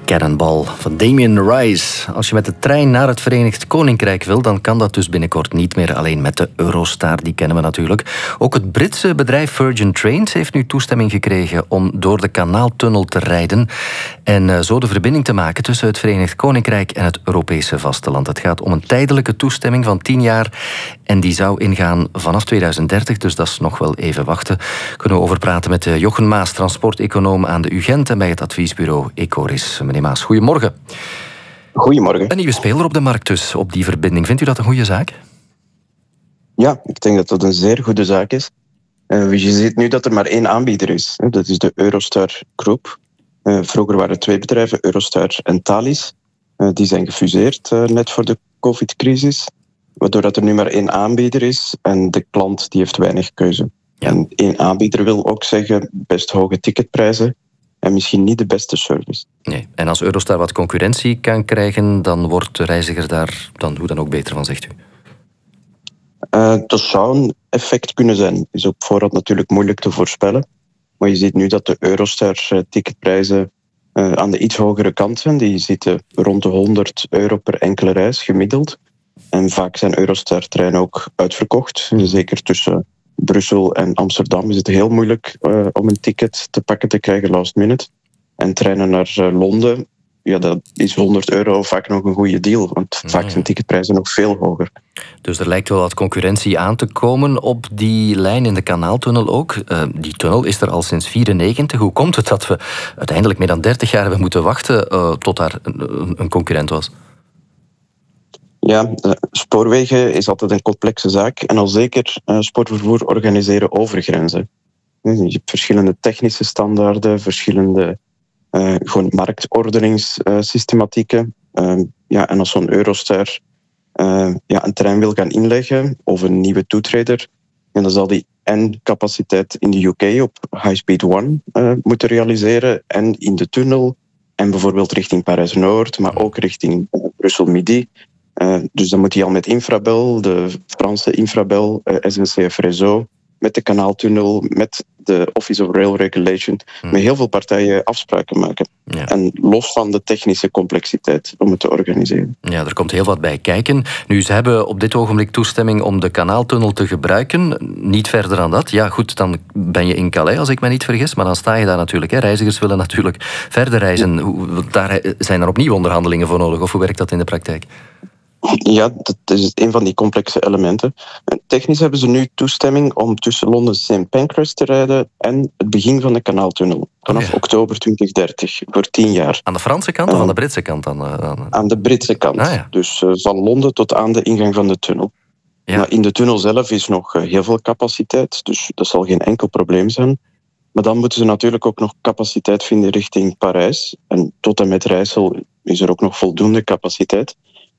Cannonball van Damien Rice. Als je met de trein naar het Verenigd Koninkrijk wil, dan kan dat dus binnenkort niet meer alleen met de Eurostar, die kennen we natuurlijk. Ook het Britse bedrijf Virgin Trains heeft nu toestemming gekregen om door de Kanaaltunnel te rijden en zo de verbinding te maken tussen het Verenigd Koninkrijk en het Europese vasteland. Het gaat om een tijdelijke toestemming van 10 jaar en die zou ingaan vanaf 2030, dus dat is nog wel even wachten. Kunnen we over praten met Jochen Maas, transporteconoom aan de UGent en bij het adviesbureau Ecoris. Meneer Maas, goedemorgen. Goedemorgen. Een nieuwe speler op de markt dus, op die verbinding. Vindt u dat een goede zaak? Ja, ik denk dat dat een zeer goede zaak is. Je ziet nu dat er maar één aanbieder is. Dat is de Eurostar Groep. Vroeger waren er 2 bedrijven, Eurostar en Thalys. Die zijn gefuseerd net voor de COVID-crisis. Waardoor dat er nu maar 1 aanbieder is en de klant die heeft weinig keuze. Ja. En 1 aanbieder wil ook zeggen best hoge ticketprijzen en misschien niet de beste service. Nee. En als Eurostar wat concurrentie kan krijgen, dan wordt de reiziger daar dan hoe dan ook beter van, zegt u? Dat zou een effect kunnen zijn. Is op voorhand natuurlijk moeilijk te voorspellen. Maar je ziet nu dat de Eurostar-ticketprijzen aan de iets hogere kant zijn. Die zitten rond de €100 per enkele reis gemiddeld. En vaak zijn Eurostar-treinen ook uitverkocht. Zeker tussen Brussel en Amsterdam is het heel moeilijk om een ticket te pakken te krijgen last minute. En treinen naar Londen, ja, dat is €100 vaak nog een goede deal. Want vaak zijn ticketprijzen nog veel hoger. Dus er lijkt wel wat concurrentie aan te komen op die lijn in de Kanaaltunnel ook. Die tunnel is er al sinds 1994. Hoe komt het dat we uiteindelijk meer dan 30 jaar hebben moeten wachten tot daar een concurrent was? Ja, spoorwegen is altijd een complexe zaak. En al zeker spoorvervoer organiseren over grenzen. Je hebt verschillende technische standaarden, verschillende gewoon marktordeningssystematieken. En als zo'n Eurostar een trein wil gaan inleggen of een nieuwe toetreder, en dan zal die en capaciteit in de UK op High Speed 1 moeten realiseren en in de tunnel en bijvoorbeeld richting Parijs-Noord, maar ook richting Brussel-Midi. Dus dan moet hij al met Infrabel, de Franse Infrabel, SNCF Réseau, met de Kanaaltunnel, met de Office of Rail Regulation, met heel veel partijen afspraken maken. Ja. En los van de technische complexiteit om het te organiseren. Ja, er komt heel wat bij kijken. Nu, ze hebben op dit ogenblik toestemming om de Kanaaltunnel te gebruiken. Niet verder dan dat. Ja, goed, dan ben je in Calais, als ik me niet vergis, maar dan sta je daar natuurlijk. Hè. Reizigers willen natuurlijk verder reizen. Daar zijn er opnieuw onderhandelingen voor nodig, of hoe werkt dat in de praktijk? Ja, dat is een van die complexe elementen. Technisch hebben ze nu toestemming om tussen Londen en St. Pancras te rijden en het begin van de Kanaaltunnel. Vanaf oktober 2030, voor 10 jaar. Aan de Franse kant of aan de Britse kant dan? Aan de Britse kant. Ja. Dus van Londen tot aan de ingang van de tunnel. Ja. Maar in de tunnel zelf is nog heel veel capaciteit, dus dat zal geen enkel probleem zijn. Maar dan moeten ze natuurlijk ook nog capaciteit vinden richting Parijs. En tot en met Rijssel is er ook nog voldoende capaciteit.